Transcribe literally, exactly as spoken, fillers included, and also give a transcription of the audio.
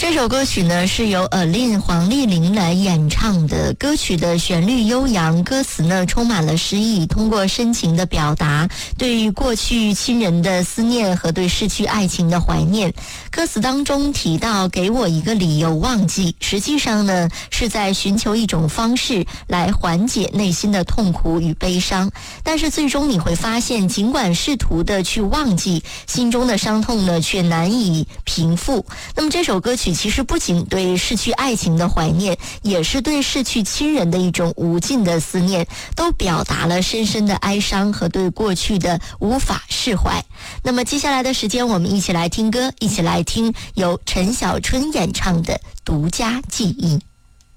这首歌曲呢是由 Alin 黄丽玲来演唱的，歌曲的旋律悠扬，歌词呢充满了诗意，通过深情的表达对于过去亲人的思念和对逝去爱情的怀念。歌词当中提到给我一个理由忘记，实际上呢是在寻求一种方式来缓解内心的痛苦与悲伤，但是最终你会发现，尽管试图的去忘记，心中的伤痛呢却难以平复。那么这首歌曲其实不仅对逝去爱情的怀念，也是对逝去亲人的一种无尽的思念，都表达了深深的哀伤和对过去的无法释怀。那么接下来的时间，我们一起来听歌，一起来听由陈小春演唱的《独家记忆》。